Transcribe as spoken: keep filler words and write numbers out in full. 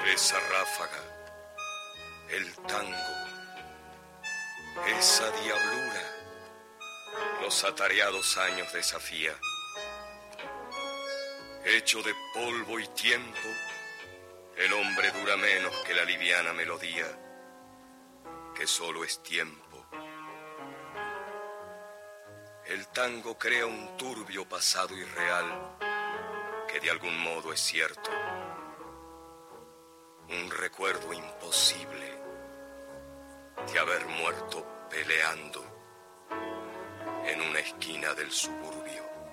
Esa ráfaga, el tango, esa diablura, los atareados años desafía. Hecho de polvo y tiempo, el hombre dura menos que la liviana melodía, que solo es tiempo. El tango crea un turbio pasado irreal, que de algún modo es cierto. Un recuerdo imposible de haber muerto peleando en una esquina del suburbio.